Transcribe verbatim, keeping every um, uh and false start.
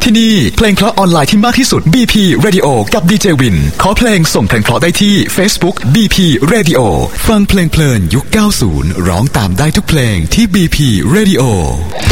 ที่นี่เพลงเพราะออนไลน์ที่มากที่สุด บี พี Radio กับ ดี เจ วินขอเพลงส่งเพลงเพราะได้ที่ Facebook บี พี Radio ฟังเพลงเพลินยุคเก้าสิบร้องตามได้ทุกเพลงที่ บี พี Radio